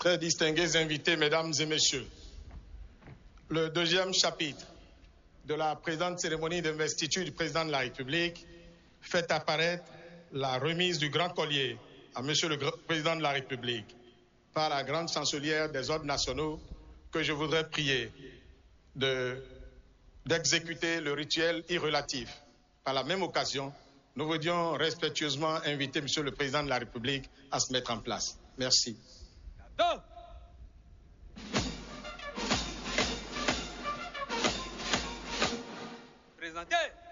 Très distingués invités, mesdames et messieurs, le deuxième chapitre de la présente cérémonie d'investiture du président de la République fait apparaître la remise du grand collier à monsieur le président de la République par la grande chancelière des ordres nationaux que je voudrais prier d'exécuter le rituel irrelatif. Par la même occasion, nous voulions respectueusement inviter monsieur le président de la République à se mettre en place. Merci. Présentez.